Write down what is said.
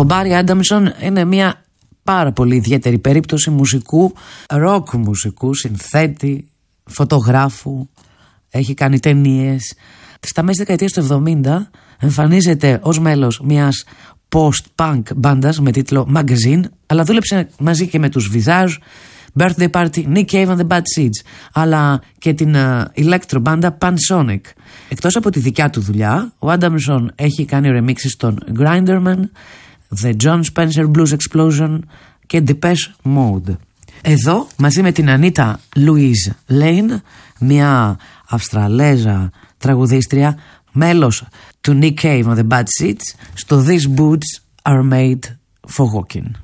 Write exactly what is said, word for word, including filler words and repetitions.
Ο Μπάρι Άνταμσον είναι μια πάρα πολύ ιδιαίτερη περίπτωση μουσικού, ροκ μουσικού, συνθέτη, φωτογράφου, έχει κάνει ταινίες. Στα μέση δεκαετίας του εβδομήντα εμφανίζεται ως μέλος μιας post-punk μπάντας με τίτλο Magazine, αλλά δούλεψε μαζί και με τους Visage, Birthday Party, Nick Cave and the Bad Seeds, αλλά και την uh, electro μπάντα Pansonic. Εκτός από τη δικιά του δουλειά, ο Adamson έχει κάνει remixes των Grinderman, The John Spencer Blues Explosion και Depeche Mode. Εδώ, μαζί με την Anita Louise Lane, μια Αυστραλέζα τραγουδίστρια, μέλος του Nick Cave and the Bad Seeds, στο These Boots Are Made for Walking.